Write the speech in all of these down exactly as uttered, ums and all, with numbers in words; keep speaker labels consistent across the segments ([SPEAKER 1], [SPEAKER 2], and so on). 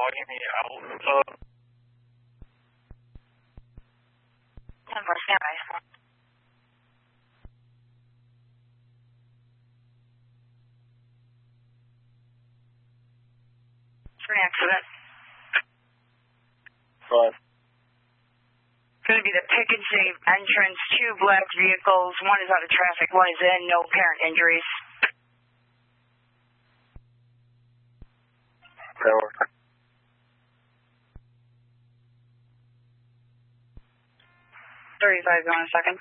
[SPEAKER 1] logging me out of...
[SPEAKER 2] ten four, standby. For an accident.
[SPEAKER 1] Five.
[SPEAKER 2] It's going to be the Pick and Save entrance, two black vehicles, one is out of traffic, one is in, no apparent injuries.
[SPEAKER 1] Power.
[SPEAKER 2] thirty-five, going a second.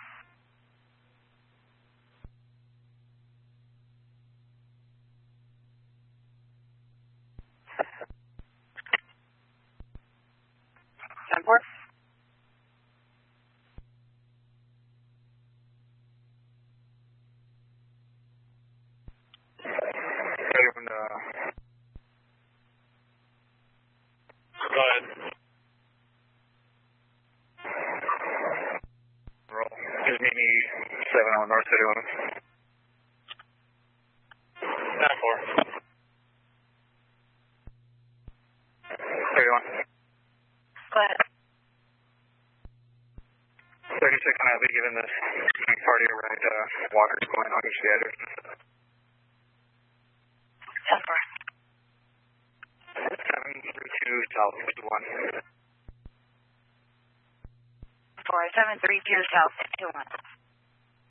[SPEAKER 2] ten four.
[SPEAKER 1] And, uh, go ahead. Roll. Just meet me seven on North City Limits. ten four. thirty-one.
[SPEAKER 2] Go ahead.
[SPEAKER 1] thirty-six, and I'll be giving this party a ride. Uh, Walker's going on each the other.
[SPEAKER 2] ten four.
[SPEAKER 1] seven three two South two one.
[SPEAKER 2] four seven three two South two one.